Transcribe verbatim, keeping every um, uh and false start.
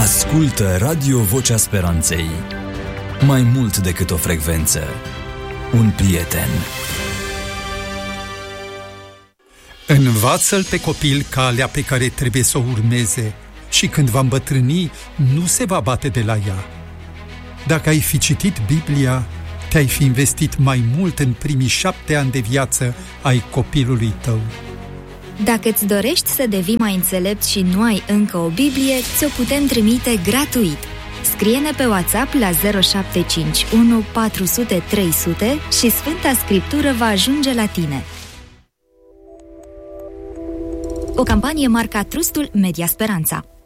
Ascultă Radio Vocea Speranței. Mai mult decât o frecvență, un prieten. Învață-l pe copil calea pe care trebuie să o urmeze și când va îmbătrâni, nu se va bate de la ea. Dacă ai fi citit Biblia, te-ai fi investit mai mult în primii șapte ani de viață ai copilului tău. Dacă îți dorești să devii mai înțelept și nu ai încă o Biblie, ți-o putem trimite gratuit. Scrie-ne pe WhatsApp la zero șapte cinci unu patru zero zero trei zero zero și Sfânta Scriptură va ajunge la tine. O campanie marca Trustul Media Speranța.